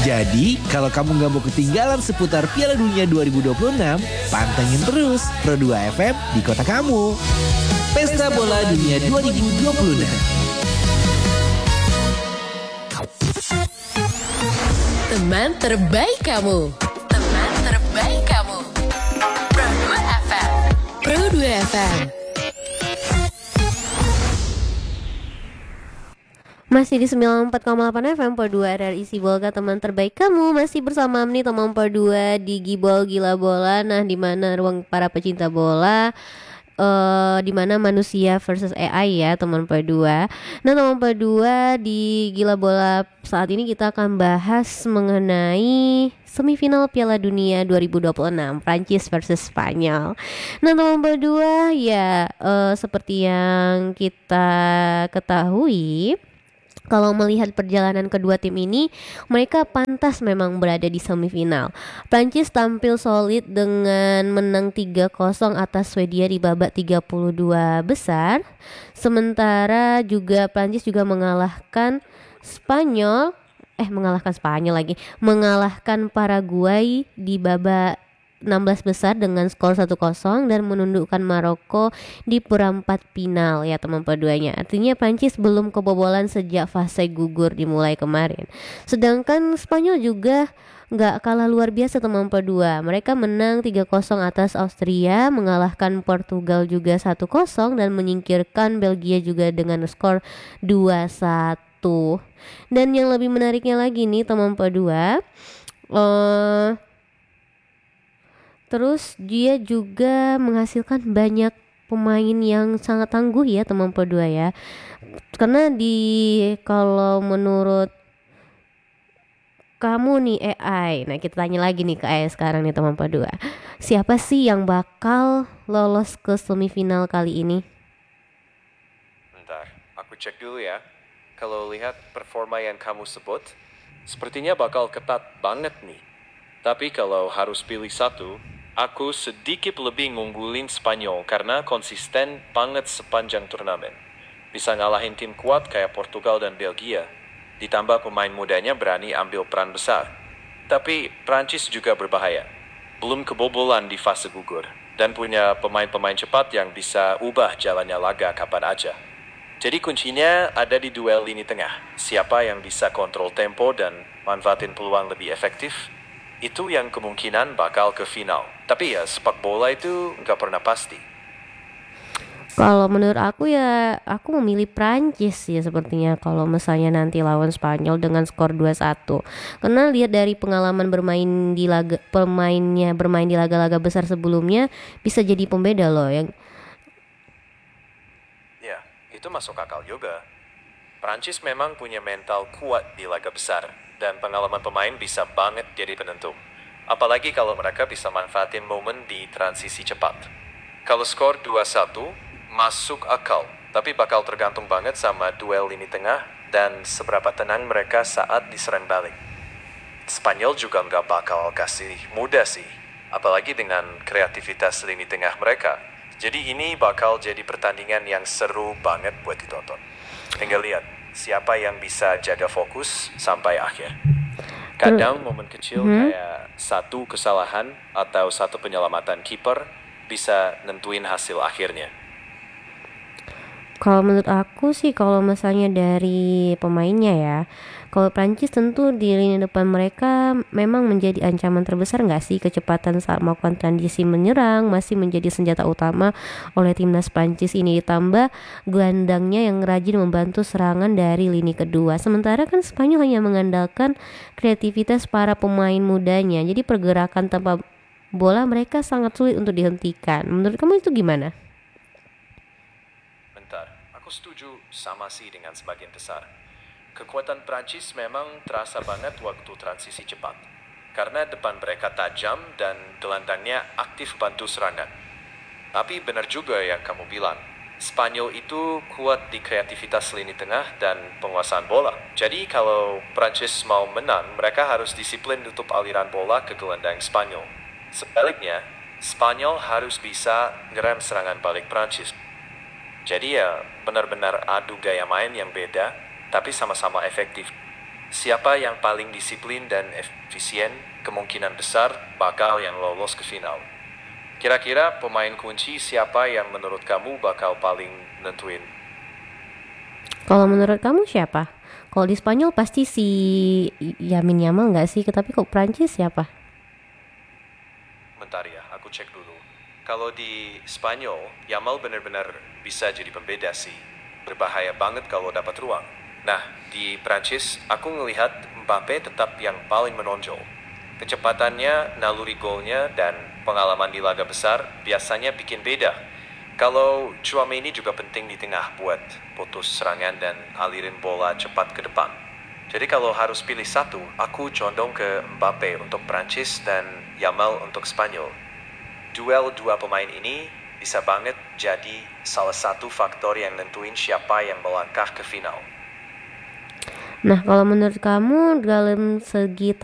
Jadi, kalau kamu nggak mau ketinggalan seputar Piala Dunia 2026, pantengin terus Pro 2 FM di kota kamu. Pesta Bola Dunia 2026. Teman terbaik kamu. Teman terbaik kamu. Pro 2 FM. Pro 2 FM. Masih di 94,8 FM Pro 2 RRI Sibolga, teman terbaik kamu. Masih bersama nih teman Pro 2 di Gibol Gila Bola. Nah, di mana ruang para pecinta bola, di mana manusia versus AI ya teman Pro 2. Nah, teman Pro 2 di Gila Bola saat ini kita akan bahas mengenai semifinal Piala Dunia 2026 Prancis versus Spanyol. Nah, teman Pro 2 ya, seperti yang kita ketahui, kalau melihat perjalanan kedua tim ini, mereka pantas memang berada di semifinal. Prancis tampil solid dengan menang 3-0 atas Swedia di babak 32 besar. Sementara juga Prancis juga mengalahkan Paraguay di babak 16 besar dengan skor 1-0 dan menundukkan Maroko di perempat final ya teman keduanya. Artinya Prancis belum kebobolan sejak fase gugur dimulai kemarin. Sedangkan Spanyol juga nggak kalah luar biasa teman kedua. Mereka menang 3-0 atas Austria, mengalahkan Portugal juga 1-0 dan menyingkirkan Belgia juga dengan skor 2-1. Dan yang lebih menariknya lagi nih teman kedua, terus dia juga menghasilkan banyak pemain yang sangat tangguh ya teman Pro 2 ya. Karena kalau menurut kamu nih AI, nah kita tanya lagi nih ke AI sekarang nih teman Pro 2. Siapa sih yang bakal lolos ke semifinal kali ini? Bentar, aku cek dulu ya. Kalau lihat performa yang kamu sebut, sepertinya bakal ketat banget nih. Tapi kalau harus pilih satu, aku sedikit lebih ngunggulin Spanyol karena konsisten banget sepanjang turnamen. Bisa ngalahin tim kuat kayak Portugal dan Belgia. Ditambah pemain mudanya berani ambil peran besar. Tapi Prancis juga berbahaya. Belum kebobolan di fase gugur. Dan punya pemain-pemain cepat yang bisa ubah jalannya laga kapan aja. Jadi kuncinya ada di duel lini tengah. Siapa yang bisa kontrol tempo dan manfaatin peluang lebih efektif, itu yang kemungkinan bakal ke final. Tapi ya sepak bola itu nggak pernah pasti. Kalau menurut aku ya, aku memilih Prancis ya sepertinya kalau misalnya nanti lawan Spanyol dengan skor 2-1. Karena lihat dari pengalaman bermain di laga-laga besar sebelumnya, bisa jadi pembeda loh yang. Ya, itu masuk akal juga. Prancis memang punya mental kuat di laga besar. Dan pengalaman pemain bisa banget jadi penentu. Apalagi kalau mereka bisa manfaatin momen di transisi cepat. Kalau skor 2-1, masuk akal. Tapi bakal tergantung banget sama duel lini tengah dan seberapa tenang mereka saat diserang balik. Spanyol juga nggak bakal kasih mudah sih. Apalagi dengan kreativitas lini tengah mereka. Jadi ini bakal jadi pertandingan yang seru banget buat ditonton. Tinggal lihat siapa yang bisa jaga fokus sampai akhir. Kadang momen kecil kayak satu kesalahan atau satu penyelamatan kiper bisa nentuin hasil akhirnya. Kalau menurut aku sih, kalau misalnya dari pemainnya ya, kalau Prancis tentu di lini depan mereka memang menjadi ancaman terbesar nggak sih. Kecepatan saat melakukan transisi menyerang masih menjadi senjata utama oleh timnas Prancis ini, ditambah gelandangnya yang rajin membantu serangan dari lini kedua. Sementara kan Spanyol hanya mengandalkan kreativitas para pemain mudanya, jadi pergerakan tanpa bola mereka sangat sulit untuk dihentikan. Menurut kamu itu gimana? Aku setuju sama sih dengan sebagian besar. Kekuatan Prancis memang terasa banget waktu transisi cepat. Karena depan mereka tajam dan gelandangnya aktif bantu serangan. Tapi benar juga yang kamu bilang. Spanyol itu kuat di kreativitas lini tengah dan penguasaan bola. Jadi kalau Prancis mau menang, mereka harus disiplin tutup aliran bola ke gelandang Spanyol. Sebaliknya, Spanyol harus bisa ngerem serangan balik Prancis. Jadi ya benar-benar adu gaya main yang beda, tapi sama-sama efektif. siapa yang paling disiplin dan efisien kemungkinan besar bakal yang lolos ke final. Kira-kira pemain kunci siapa yang menurut kamu bakal paling nentuin? Kalau menurut kamu siapa? Kalau di Spanyol pasti si Yamin Yamal nggak sih? Tapi kok Prancis siapa? Bentar ya, aku cek dulu. Kalau di Spanyol, Yamal benar-benar bisa jadi pembeda sih. Berbahaya banget kalau dapat ruang. Nah, di Prancis, aku ngelihat Mbappe tetap yang paling menonjol. Kecepatannya, naluri golnya, dan pengalaman di laga besar biasanya bikin beda. Kalau Tchouaméni juga penting di tengah buat putus serangan dan alirin bola cepat ke depan. Jadi kalau harus pilih satu, aku condong ke Mbappe untuk Prancis dan Yamal untuk Spanyol. Duel dua pemain ini bisa banget jadi salah satu faktor yang nentuin siapa yang melangkah ke final. Nah, kalau menurut kamu dalam segi